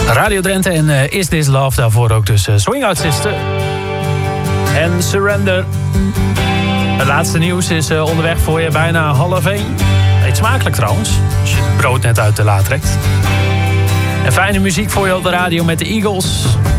Radio Drenthe en Is This Love. Daarvoor ook dus Swing Out Sister. En Surrender. Het laatste nieuws is onderweg voor je bijna 12:30. Eet smakelijk trouwens, als je het brood net uit de la trekt. En fijne muziek voor je op de radio met de Eagles.